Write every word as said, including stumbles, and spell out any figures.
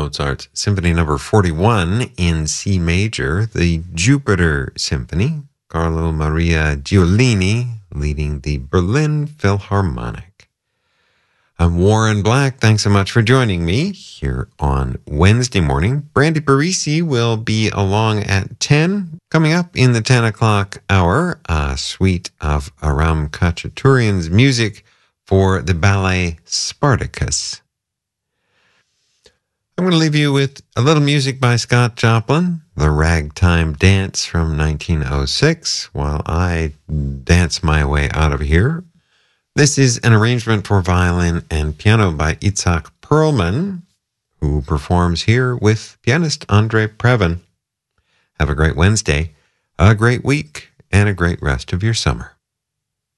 Mozart's Symphony Number forty-one in C major, the Jupiter Symphony, Carlo Maria Giulini leading the Berlin Philharmonic. I'm Warren Black. Thanks so much for joining me here on Wednesday morning. Brandy Parisi will be along at ten. Coming up in the ten o'clock hour, a suite of Aram Khachaturian's music for the ballet Spartacus. I'm going to leave you with a little music by Scott Joplin, the Ragtime Dance from nineteen oh six, while I dance my way out of here. This is an arrangement for violin and piano by Itzhak Perlman, who performs here with pianist Andre Previn. Have a great Wednesday, a great week, and a great rest of your summer.